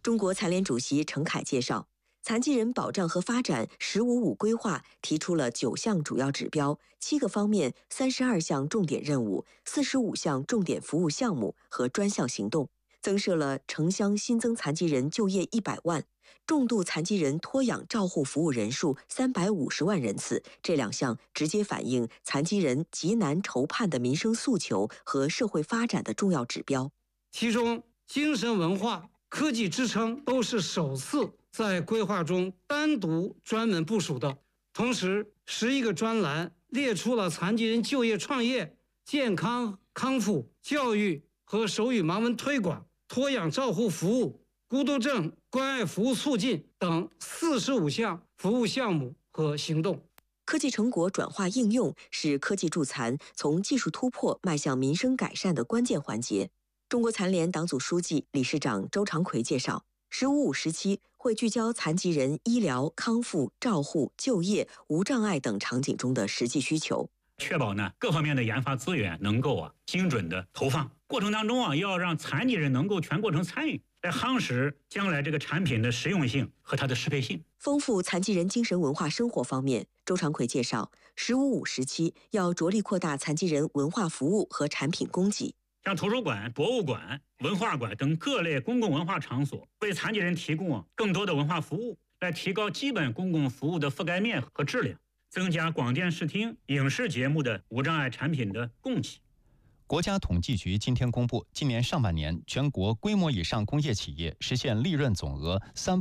中国残联主席陈凯介绍，残疾人保障和发展“十五五”规划提出了9项主要指标、7个方面、32项重点任务、45项重点服务项目和专项行动，增设了城乡新增残疾人就业100万。重度残疾人托养照护服务人数350万人次，这2项直接反映残疾人极难筹盼的民生诉求和社会发展的重要指标。 其中，精神文化、科技支撑都是首次在规划中单独专门部署的。同时，11个专栏列出了残疾人就业创业、健康康复、教育和手语盲文推广、托养照护服务、孤独症关爱服务促进等45项服务项目和行动。 科技成果转化应用是科技助残从技术突破迈向民生改善的关键环节。中国残联党组书记、理事长周长奎介绍，“15/5”时期会聚焦残疾人医疗、康复、照护、就业、无障碍等场景中的实际需求， 确保各方面的研发资源能够精准的投放。过程当中要让残疾人能够全过程参与，来夯实将来这个产品的实用性和它的适配性。 丰富残疾人精神文化生活方面，周长奎介绍，“15/5”时期要着力扩大残疾人文化服务和产品供给， 像图书馆、博物馆、文化馆等各类公共文化场所，为残疾人提供更多的文化服务，来提高基本公共服务的覆盖面和质量，增加广电视听、影视节目的无障碍产品的供给。 国家统计局今天公布，今年上半年全国规模以上工业企业实现利润总额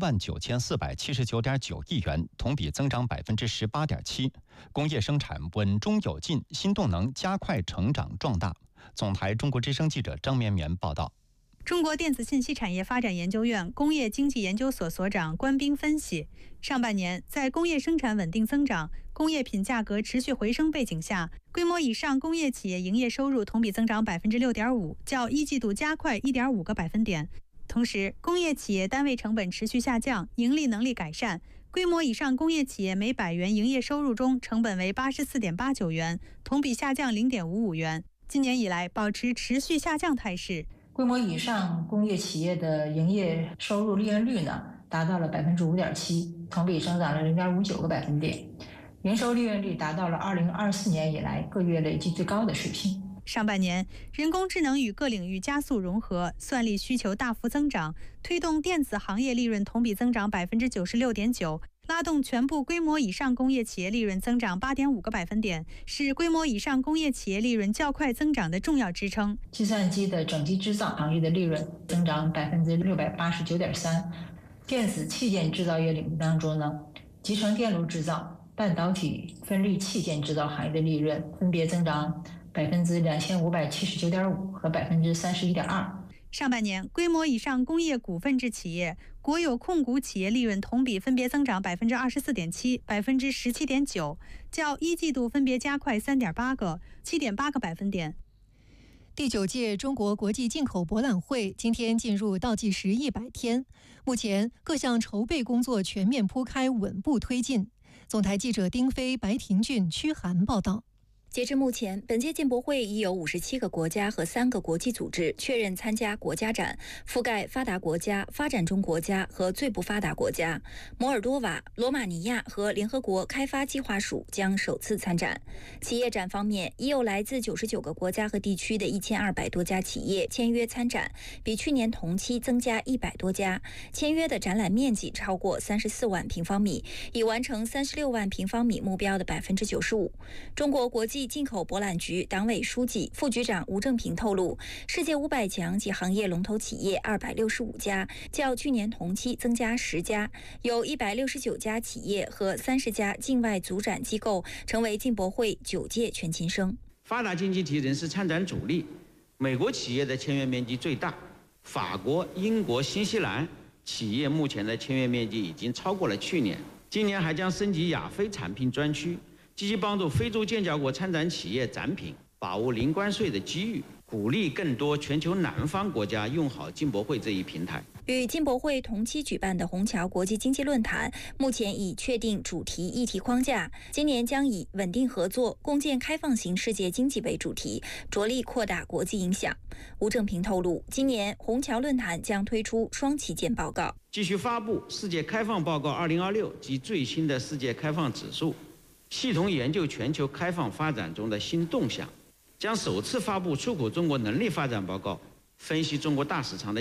39479.9亿元，同比增长18.7%，工业生产稳中有进，新动能加快成长壮大。总台中国之声记者张绵绵报道。 中国电子信息产业发展研究院工业经济研究所所长关斌分析，上半年在工业生产稳定增长、工业品价格持续回升背景下，规模以上工业企业营业收入同比增长6.5%，较一季度加快1.5个百分点。同时，工业企业单位成本持续下降，盈利能力改善。规模以上工业企业每100元营业收入中，成本为84.89元，同比下降0.55元。今年以来保持持续下降态势。 规模以上工业企业的营业收入利润率呢，达到了5.7%，同比增长了0.59个百分点，营收利润率达到了2024年以来各月累计最高的水平。 上半年，人工智能与各领域加速融合，算力需求大幅增长，推动电子行业利润同比增长96.9%，拉动全部规模以上工业企业利润增长8.5个百分点，是规模以上工业企业利润较快增长的重要支撑。 计算机的整机制造行业的利润增长689.3%，电子器件制造业领域当中呢，集成电路制造、半导体分立器件制造行业的利润分别增长2579.5%和31.2%。 上半年，规模以上工业股份制企业、国有控股企业利润同比分别增长24.7%、17.9%，较一季度分别加快3.8个、7.8个百分点。 第9届中国国际进口博览会今天进入倒计时100天，目前各项筹备工作全面铺开，稳步推进。总台记者丁飞、白廷俊、屈涵报道。 截至目前，本届进博会已有57个国家和3个国际组织确认参加国家展，覆盖发达国家、发展中国家和最不发达国家。摩尔多瓦、罗马尼亚和联合国开发计划署将首次参展。企业展方面，已有来自99个国家和地区的1200多家企业签约参展，比去年同期增加100多家。签约的展览面积超过34万平方米，已完成36万平方米目标的95%。中国国际进口博览局党委书记、副局长吴正平透露，世界500强及行业龙头企业265家，较去年同期增加10家，有169家企业和30家境外组展机构成为进博会9届全勤生。 发达经济体仍是参展主力，美国企业的签约面积最大，法国、英国、新西兰企业目前的签约面积已经超过了去年。今年还将升级亚非产品专区，积极帮助非洲建交国参展企业展品，把握零关税的机遇，鼓励更多全球南方国家用好进博会这一平台。 与进博会同期举办的虹桥国际经济论坛，目前已确定主题议题框架，今年将以稳定合作、共建开放型世界经济为主题，着力扩大国际影响。吴正平透露，今年虹桥论坛将推出双旗舰报告， 继续发布《世界开放报告2026》及最新的世界开放指数，系统研究全球开放发展中的新动向，将首次发布出口中国能力发展报告，分析中国大市场的